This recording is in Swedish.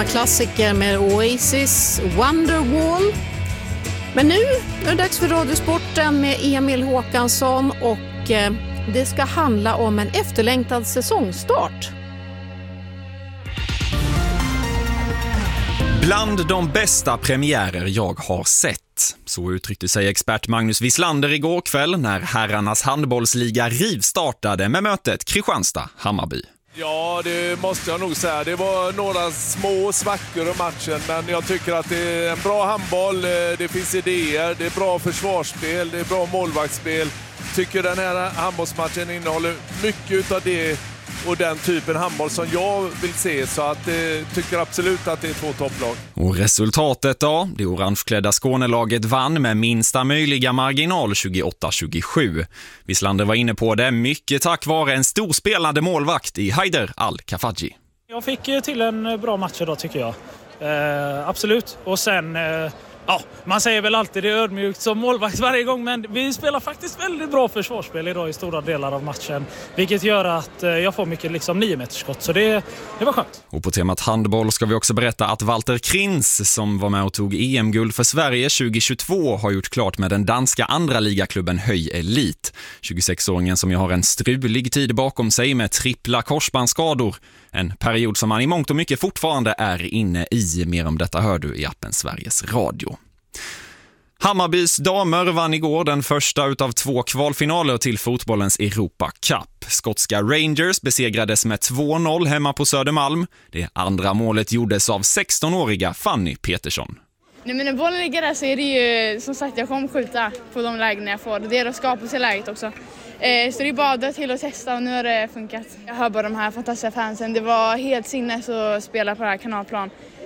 Klassiker med Oasis, Wonderwall. Men nu är det dags för Radiosporten med Emil Håkansson och det ska handla om en efterlängtad säsongstart. Bland de bästa premiärer jag har sett. Så uttryckte sig expert Magnus Wislander igår kväll när herrarnas handbollsliga rivstartade med mötet Kristianstad-Hammarby. Ja, det måste jag nog säga. Det var några små svackor i matchen, men jag tycker att det är en bra handboll. Det finns idéer, det är bra försvarsspel, det är bra målvaktsspel. Tycker den här handbollsmatchen innehåller mycket av det och den typen handboll som jag vill se, så att tycker absolut att det är två topplag. Och resultatet då? Det orangeklädda Skånelaget vann med minsta möjliga marginal 28-27. Wislander var inne på det mycket tack vare en storspelande målvakt i Haider Al-Kafaji. Jag fick till en bra match idag tycker jag. Absolut. Och sen... Ja, man säger väl alltid det är ödmjukt som målvakt varje gång, men vi spelar faktiskt väldigt bra försvarsspel idag i stora delar av matchen, vilket gör att jag får mycket 9-meterskott, så det var skönt. Och på temat handboll ska vi också berätta att Walter Krins, som var med och tog EM-guld för Sverige 2022, har gjort klart med den danska andra ligaklubben Höj Elit. 26-åringen som ju har en strulig tid bakom sig med trippla korsbandsskador. En period som man i mångt och mycket fortfarande är inne i. Mer om detta hör du i appen Sveriges Radio. Hammarbys damer vann igår den första utav 2 kvalfinaler till fotbollens Europa Cup. Skotska Rangers besegrades med 2-0 hemma på Södermalm. Det andra målet gjordes av 16-åriga Fanny Petersson. Nej, men när bollen ligger där så är det ju, som sagt, jag kommer skjuta på de lägen jag får. Det är att skapa sig läget också. Så det är bara att till att testa och nu har det funkat. Jag hör bara de här fantastiska fansen. Det var helt sinnes att spela på det här kanalplan.